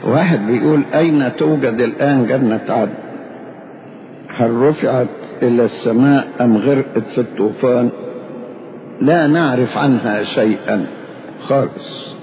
واحد بيقول: أين توجد الآن جنة عدن؟ هل رفعت إلى السماء أم غرقت في الطوفان؟ لا نعرف عنها شيئا خالص.